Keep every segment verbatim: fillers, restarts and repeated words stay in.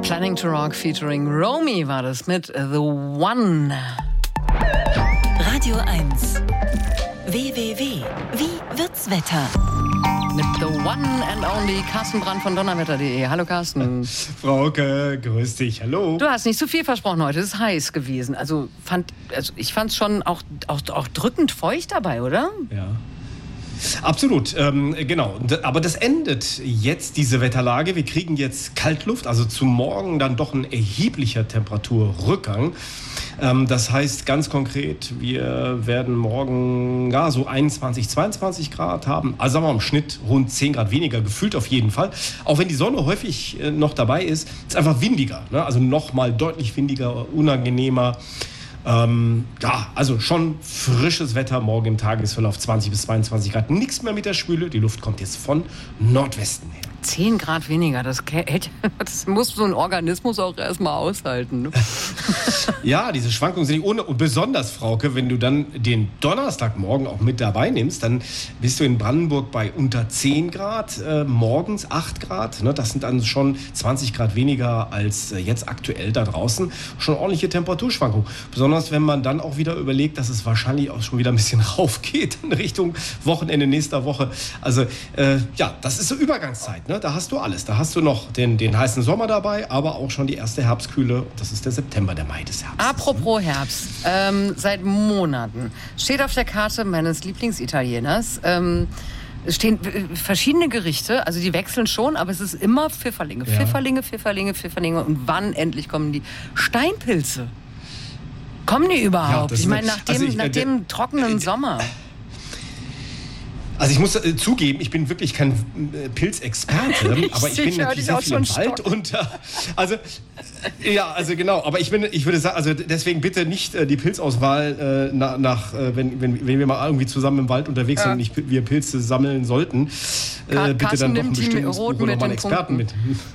Planning to Rock featuring Romy war das mit The One. Radio eins. W W W. Wie wird's Wetter? Mit The One and Only Carsten Brandt von donnerwetter punkt de. Hallo Carsten. Frauke, grüß dich, hallo. Du hast nicht so viel versprochen heute, es ist heiß gewesen. Also, fand, also ich fand es schon auch, auch, auch drückend feucht dabei, oder? Ja. Absolut, ähm, genau. Aber das endet jetzt, diese Wetterlage. Wir kriegen jetzt Kaltluft, also zu morgen dann doch ein erheblicher Temperaturrückgang. Ähm, das heißt ganz konkret, wir werden morgen ja, so einundzwanzig, zweiundzwanzig Grad haben. Also sagen wir mal im Schnitt rund zehn Grad weniger, gefühlt auf jeden Fall. Auch wenn die Sonne häufig äh, noch dabei ist, ist es einfach windiger. Ne? Also noch mal deutlich windiger, unangenehmer. Ähm, ja, also schon frisches Wetter morgen im Tagesverlauf, zwanzig bis zweiundzwanzig Grad. Nichts mehr mit der Spüle, die Luft kommt jetzt von Nordwesten her. zehn Grad weniger, das, das muss so ein Organismus auch erstmal aushalten. Ne? Ja, diese Schwankungen sind nicht ohne. Und besonders, Frauke, wenn du dann den Donnerstagmorgen auch mit dabei nimmst, dann bist du in Brandenburg bei unter zehn Grad, äh, morgens acht Grad. Ne? Das sind dann schon zwanzig Grad weniger als äh, jetzt aktuell da draußen. Schon ordentliche Temperaturschwankungen. Besonders, wenn man dann auch wieder überlegt, dass es wahrscheinlich auch schon wieder ein bisschen raufgeht in Richtung Wochenende nächster Woche. Also, äh, ja, das ist so Übergangszeit. Ne? Da hast du alles. Da hast du noch den, den heißen Sommer dabei, aber auch schon die erste Herbstkühle. Das ist der September, der Mai des Herbstes. Apropos Herbst. Ähm, seit Monaten steht auf der Karte meines Lieblingsitalieners, ähm, stehen verschiedene Gerichte, also die wechseln schon, aber es ist immer Pfifferlinge, Ja. Pfifferlinge, Pfifferlinge, Pfifferlinge. Und wann endlich kommen die Steinpilze? Kommen die überhaupt? Ja, das ich meine, ist- nach dem, also ich- nach äh, dem trockenen äh, Sommer. Also ich muss äh, zugeben, ich bin wirklich kein äh, Pilzexperte, Ich aber ich sehe, bin ich höre natürlich dich sehr auch viel im schon Wald stocken. und äh, also äh, ja, also genau, aber ich bin, ich würde sagen, also deswegen bitte nicht äh, die Pilzauswahl äh, nach, nach äh, wenn, wenn, wenn wir mal irgendwie zusammen im Wald unterwegs Ja. sind und nicht, wir Pilze sammeln sollten, äh, Car- bitte Carsten dann doch ein nimmt die Bestimmungsbuch roten oder mit mal einen den Experten mit.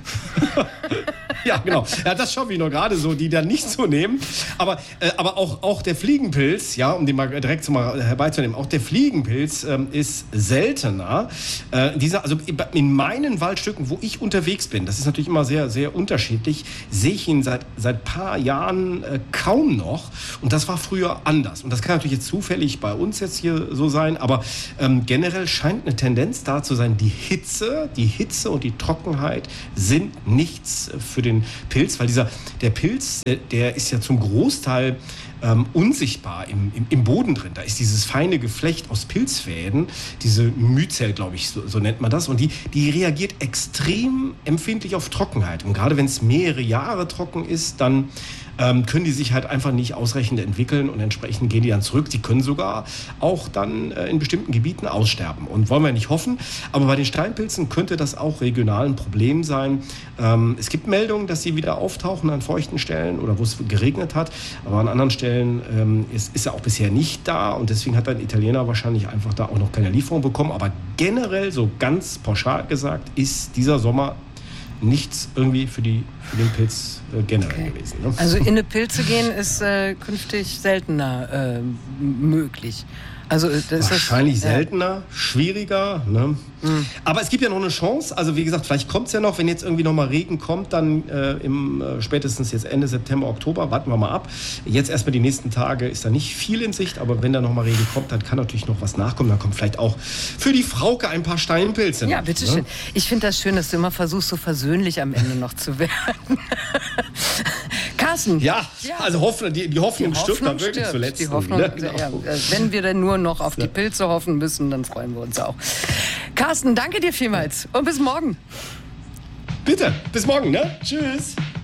Ja, genau. Ja, das schaffe ich noch gerade so, die dann nicht so nehmen. Aber, äh, aber auch, auch der Fliegenpilz, ja, um den mal direkt so mal herbeizunehmen, auch der Fliegenpilz ähm, ist seltener. Äh, dieser, also in meinen Waldstücken, wo ich unterwegs bin, das ist natürlich immer sehr, sehr unterschiedlich, sehe ich ihn seit seit paar Jahren äh, kaum noch. Und das war früher anders. Und das kann natürlich jetzt zufällig bei uns jetzt hier so sein, aber ähm, generell scheint eine Tendenz da zu sein, die Hitze, die Hitze und die Trockenheit sind nichts für den Pilz, weil dieser, der Pilz, der, der ist ja zum Großteil ähm, unsichtbar im, im, im Boden drin. Da ist dieses feine Geflecht aus Pilzfäden, diese Myzel, glaube ich, so, so nennt man das. Und die, die reagiert extrem empfindlich auf Trockenheit. Und gerade wenn es mehrere Jahre trocken ist, dann ähm, können die sich halt einfach nicht ausreichend entwickeln und entsprechend gehen die dann zurück. Sie können sogar auch dann äh, in bestimmten Gebieten aussterben. Und wollen wir nicht hoffen. Aber bei den Steinpilzen könnte das auch regional ein Problem sein. Ähm, es gibt Meldungen, dass sie wieder auftauchen an feuchten Stellen oder wo es geregnet hat. Aber an anderen Stellen ähm, ist, ist er auch bisher nicht da. Und deswegen hat ein Italiener wahrscheinlich einfach da auch noch keine Lieferung bekommen. Aber generell, so ganz pauschal gesagt, ist dieser Sommer nichts irgendwie für, die, für den Pilz äh, generell Okay. gewesen. Ne? Also in eine Pilze gehen ist äh, künftig seltener äh, m- möglich. Also das ist Wahrscheinlich das, seltener, schwieriger. Ne? Mhm. Aber es gibt ja noch eine Chance. Also wie gesagt, vielleicht kommt es ja noch, wenn jetzt irgendwie noch mal Regen kommt, dann äh, im äh, spätestens jetzt Ende September, Oktober, warten wir mal ab. Jetzt erstmal die nächsten Tage ist da nicht viel in Sicht, aber wenn da noch mal Regen kommt, dann kann natürlich noch was nachkommen. Dann kommt vielleicht auch für die Frauke ein paar Steinpilze. Ja, noch, bitteschön. ne? Ich finde das schön, dass du immer versuchst, so versöhnlich am Ende noch zu werden. Carsten. Ja, Ja. also Hoffnung, die, die Hoffnung Die stirbt Hoffnung da wirklich stirbt. zuletzt. Die Hoffnung, irgendwie, ne? ja, äh, wenn wir denn nur noch auf die Pilze hoffen müssen, dann freuen wir uns auch. Carsten, danke dir vielmals und bis morgen. Bitte, bis morgen, ne? Tschüss.